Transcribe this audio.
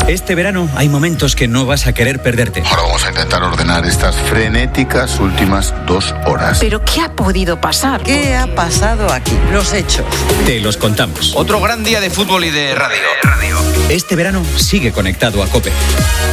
Este verano hay momentos que no vas a querer perderte. Ahora vamos a intentar ordenar estas frenéticas últimas 2 horas. ¿Pero qué ha podido pasar? ¿Qué ha pasado aquí? Los hechos. Te los contamos. Otro gran día de fútbol y de radio. Este verano sigue conectado a COPE.